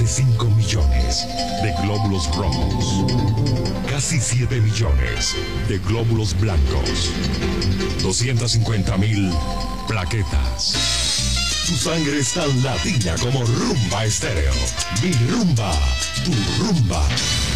de 5 millones de glóbulos rojos, casi 7 millones de glóbulos blancos, 250,000 plaquetas. Tu sangre es tan latina como Rumba Estéreo. Mi rumba, tu rumba.